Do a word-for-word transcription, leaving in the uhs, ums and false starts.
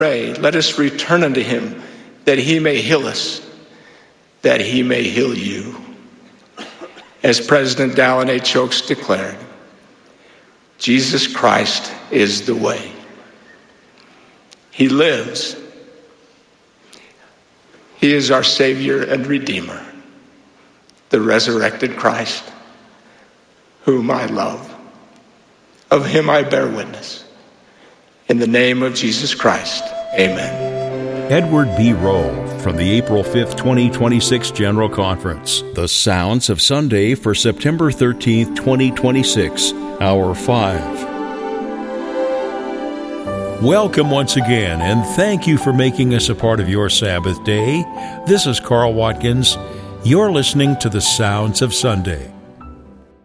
Pray, let us return unto him, that he may heal us, that he may heal you. As President Dallin H. Oaks declared, Jesus Christ is the way. He lives. He is our Savior and Redeemer, the resurrected Christ, whom I love. Of him I bear witness. In the name of Jesus Christ, amen. Edward B. Rowe from the April fifth, twenty twenty-six General Conference. The Sounds of Sunday for September thirteenth, twenty twenty-six, Hour five. Welcome once again, and thank you for making us a part of your Sabbath day. This is Carl Watkins. You're listening to The Sounds of Sunday.